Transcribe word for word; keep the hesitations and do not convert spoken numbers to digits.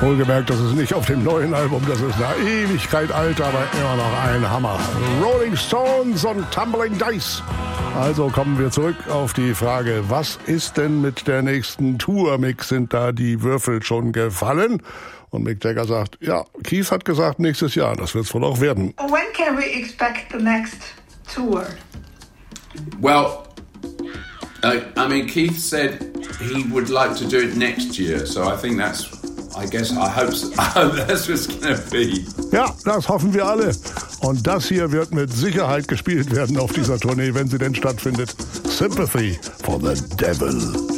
Wohlgemerkt, das ist nicht auf dem neuen Album, das ist eine Ewigkeit alt, aber immer noch ein Hammer. Rolling Stones und Tumbling Dice. Also kommen wir zurück auf die Frage, was ist denn mit der nächsten Tour, Mick? Sind da die Würfel schon gefallen? Und Mick Jagger sagt, ja, Keith hat gesagt, nächstes Jahr, das wird's wohl auch werden. When can we expect the next tour? Well, uh, I mean, Keith said he would like to do it next year, so I think that's, I guess, I hope, so, I hope that's what's going to be. Ja, das hoffen wir alle. Und das hier wird mit Sicherheit gespielt werden auf dieser Tournee, wenn sie denn stattfindet. Sympathy for the Devil.